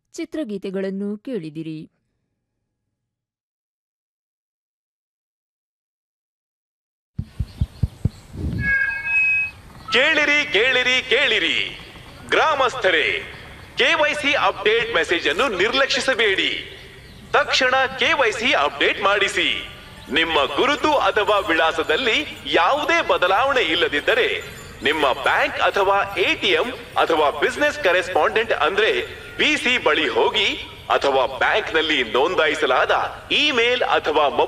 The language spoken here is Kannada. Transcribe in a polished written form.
ಚಿತ್ರಗೀತೆಗಳನ್ನು ಕೇಳಿದಿರಿ. ಕೇಳಿರಿ ಕೇಳಿರಿ ಕೇಳಿರಿ, ಗ್ರಾಮಸ್ಥರೇ, ಕೆವೈಸಿ ಅಪ್ಡೇಟ್ ಮೆಸೇಜ್ ಅನ್ನು ನಿರ್ಲಕ್ಷಿಸಬೇಡಿ. ತಕ್ಷಣ ಕೆವೈಸಿ ಅಪ್ಡೇಟ್ ಮಾಡಿಸಿ. ನಿಮ್ಮ ಗುರುತು ಅಥವಾ ವಿಳಾಸದಲ್ಲಿ ಯಾವುದೇ ಬದಲಾವಣೆ ಇಲ್ಲದಿದ್ದರೆ ನಿಮ್ಮ ಬ್ಯಾಂಕ್ ಅಥವಾ ಎಟಿಎಂ ಅಥವಾ ಬಿಸಿನೆಸ್ ಕರೆಸ್ಪಾಂಡೆಂಟ್ ಅಂದ್ರೆ ಬಿಸಿ ಬಳಿ ಹೋಗಿ ಅಥವಾ ಬ್ಯಾಂಕ್ನಲ್ಲಿ ನೋಂದಾಯಿಸಲಾದ ಇಮೇಲ್ ಅಥವಾ